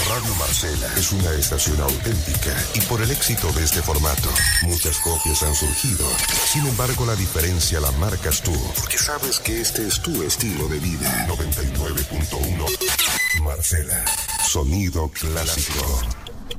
Radio Marcela es una estación auténtica y por el éxito de este formato, muchas copias han surgido. Sin embargo, la diferencia la marcas tú, porque sabes que este es tu estilo de vida. 99.1 Marcela, sonido clásico.